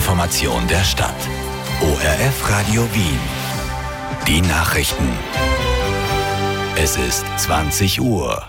Information der Stadt. ORF Radio Wien. Die Nachrichten. Es ist 20 Uhr.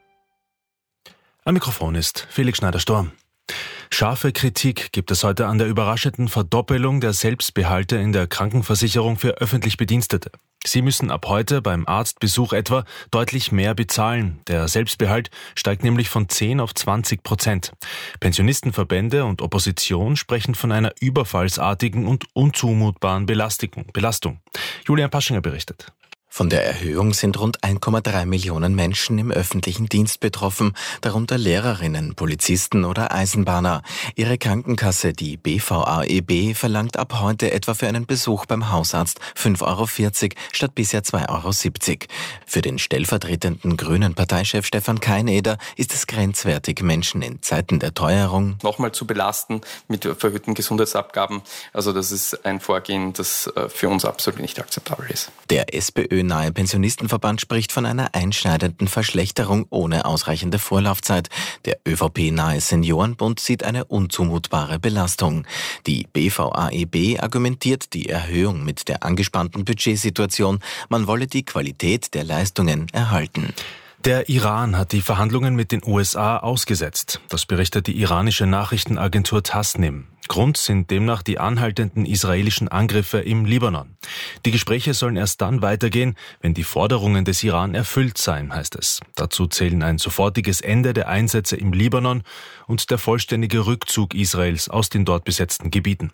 Am Mikrofon ist Felix Schneider-Storm. Scharfe Kritik gibt es heute an der überraschenden Verdoppelung der Selbstbehalte in der Krankenversicherung für öffentlich Bedienstete. Sie müssen ab heute beim Arztbesuch etwa deutlich mehr bezahlen. Der Selbstbehalt steigt nämlich von 10 auf 20%. Pensionistenverbände und Opposition sprechen von einer überfallsartigen und unzumutbaren Belastung. Julian Paschinger berichtet. Von der Erhöhung sind rund 1,3 Millionen Menschen im öffentlichen Dienst betroffen, darunter Lehrerinnen, Polizisten oder Eisenbahner. Ihre Krankenkasse, die BVAEB, verlangt ab heute etwa für einen Besuch beim Hausarzt 5,40 € statt bisher 2,70 €. Für den stellvertretenden grünen Parteichef Stefan Keineder ist es grenzwertig, Menschen in Zeiten der Teuerung nochmal zu belasten mit verhöhten Gesundheitsabgaben. Also das ist ein Vorgehen, das für uns absolut nicht akzeptabel ist. Der SPÖ-nahe Pensionistenverband spricht von einer einschneidenden Verschlechterung ohne ausreichende Vorlaufzeit. Der ÖVP-nahe Seniorenbund sieht eine unzumutbare Belastung. Die BVAEB argumentiert die Erhöhung mit der angespannten Budgetsituation. Man wolle die Qualität der Leistungen erhalten. Der Iran hat die Verhandlungen mit den USA ausgesetzt. Das berichtet die iranische Nachrichtenagentur Tasnim. Grund sind demnach die anhaltenden israelischen Angriffe im Libanon. Die Gespräche sollen erst dann weitergehen, wenn die Forderungen des Iran erfüllt seien, heißt es. Dazu zählen ein sofortiges Ende der Einsätze im Libanon und der vollständige Rückzug Israels aus den dort besetzten Gebieten.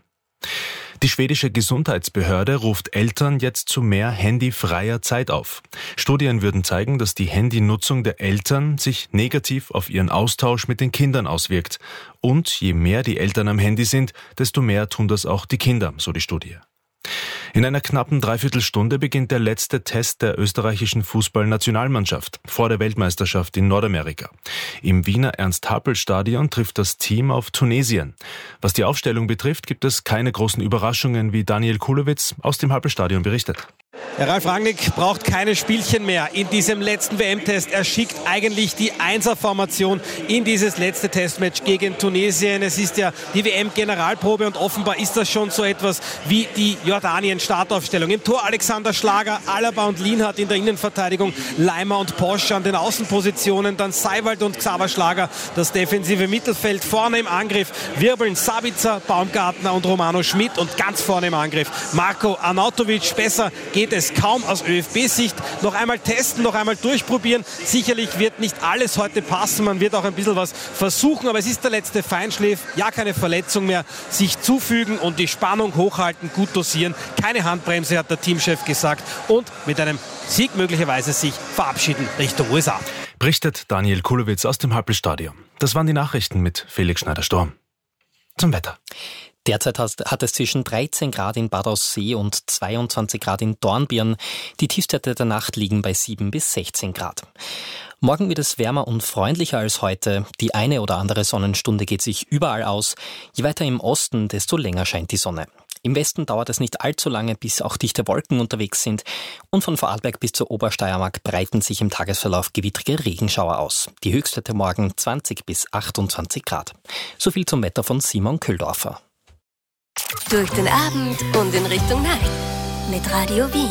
Die schwedische Gesundheitsbehörde ruft Eltern jetzt zu mehr handyfreier Zeit auf. Studien würden zeigen, dass die Handynutzung der Eltern sich negativ auf ihren Austausch mit den Kindern auswirkt. Und je mehr die Eltern am Handy sind, desto mehr tun das auch die Kinder, so die Studie. In einer knappen Dreiviertelstunde beginnt der letzte Test der österreichischen Fußballnationalmannschaft vor der Weltmeisterschaft in Nordamerika. Im Wiener Ernst-Happel-Stadion trifft das Team auf Tunesien. Was die Aufstellung betrifft, gibt es keine großen Überraschungen, wie Daniel Kulowitz aus dem Happel-Stadion berichtet. Ralf Rangnick braucht keine Spielchen mehr in diesem letzten WM-Test. Er schickt eigentlich die Einser-Formation in dieses letzte Testmatch gegen Tunesien. Es ist ja die WM-Generalprobe und offenbar ist das schon so etwas wie die Jordanien-Startaufstellung. Im Tor Alexander Schlager, Alaba und Lienhardt in der Innenverteidigung, Leimer und Posch an den Außenpositionen, dann Seiwald und Xaver Schlager, das defensive Mittelfeld. Vorne im Angriff wirbeln Sabitzer, Baumgartner und Romano Schmidt und ganz vorne im Angriff Marko Arnautovic. Besser geht es kaum aus ÖFB-Sicht. Noch einmal testen, noch einmal durchprobieren. Sicherlich wird nicht alles heute passen. Man wird auch ein bisschen was versuchen, aber es ist der letzte Feinschliff. Ja, keine Verletzung mehr. Sich zufügen und die Spannung hochhalten, gut dosieren. Keine Handbremse, hat der Teamchef gesagt. Und mit einem Sieg möglicherweise sich verabschieden Richtung USA. Berichtet Daniel Kulowitz aus dem Happel-Stadion. Das waren die Nachrichten mit Felix Schneider-Storm. Zum Wetter. Derzeit hat es zwischen 13 Grad in Bad Aussee und 22 Grad in Dornbirn. Die Tiefstwerte der Nacht liegen bei 7 bis 16 Grad. Morgen wird es wärmer und freundlicher als heute. Die eine oder andere Sonnenstunde geht sich überall aus. Je weiter im Osten, desto länger scheint die Sonne. Im Westen dauert es nicht allzu lange, bis auch dichte Wolken unterwegs sind. Und von Vorarlberg bis zur Obersteiermark breiten sich im Tagesverlauf gewittrige Regenschauer aus. Die Höchstwerte morgen 20 bis 28 Grad. So viel zum Wetter von Simon Köhldorfer. Durch den Abend und in Richtung Nacht mit Radio Wien.